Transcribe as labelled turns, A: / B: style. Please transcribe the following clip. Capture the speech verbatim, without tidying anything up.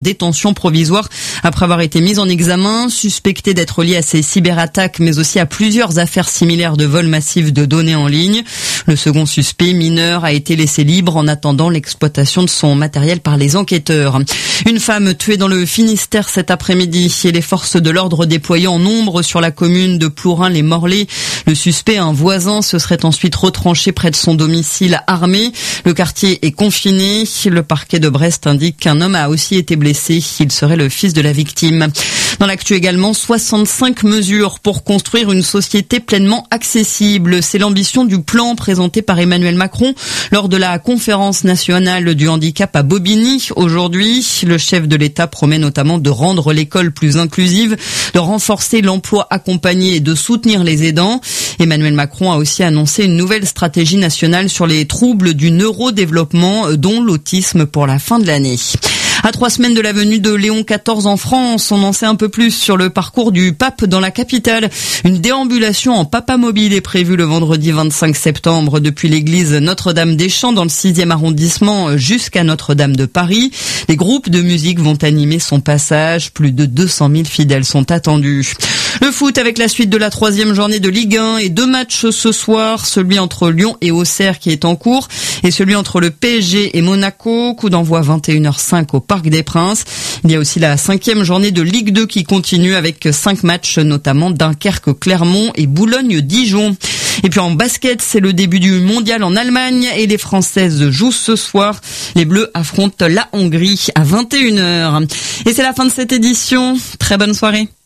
A: détention provisoire après avoir été mis en examen, suspecté d'être lié à ces cyberattaques, mais aussi à plusieurs affaires similaires de vol massif de données en ligne. Le second suspect, mineur, a été laissé libre en attendant l'exploitation de son matériel par les enquêteurs. Une femme tuée dans le Finistère cet après-midi et les forces de l'ordre déployées en nombre sur la commune de Plourin-les-Morlaix. Le suspect, un voisin, se serait ensuite retranché près de son domicile armé. Le quartier est confiné. Le parquet de Brest indique qu'un homme a aussi été blessé. Il serait le fils de la victime. Dans l'actu également, soixante-cinq mesures pour construire une société pleinement accessible. C'est l'ambition du plan présenté par Emmanuel Macron lors de la conférence nationale du handicap à Bobigny. Aujourd'hui, le chef de l'État promet notamment de rendre l'école plus inclusive, de renforcer l'emploi accompagné et de soutenir les aidants. Emmanuel Macron a aussi annoncé une nouvelle stratégie nationale sur les troubles du neurodéveloppement, dont l'autisme, pour la fin de l'année. À trois semaines de la venue de Léon quatorze en France, on en sait un peu plus sur le parcours du pape dans la capitale. Une déambulation en papamobile est prévue le vendredi vingt-cinq septembre depuis l'église Notre-Dame-des-Champs dans le sixième arrondissement jusqu'à Notre-Dame de Paris. Les groupes de musique vont animer son passage. Plus de deux cent mille fidèles sont attendus. Le foot avec la suite de la troisième journée de Ligue un et deux matchs ce soir, celui entre Lyon et Auxerre qui est en cours et celui entre le P S G et Monaco, coup d'envoi vingt et une heures cinq au Parc des Princes. Il y a aussi la cinquième journée de Ligue deux qui continue avec cinq matchs, notamment Dunkerque-Clermont et Boulogne-Dijon. Et puis en basket, c'est le début du mondial en Allemagne et les Françaises jouent ce soir. Les Bleus affrontent la Hongrie à vingt et une heures. Et c'est la fin de cette édition. Très bonne soirée.